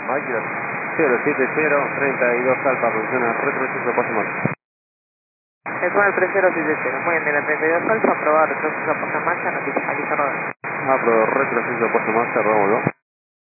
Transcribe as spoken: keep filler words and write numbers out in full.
Máquina cero siete cero, treinta y dos Alfa, funciona retroceso paso marcha. El cual tres cero siete cero, muy bien, de la treinta y dos Alfa, aprobado retroceso paso marcha, notifica listo rodar. Apro retroceso paso marcha, robamos, ¿no?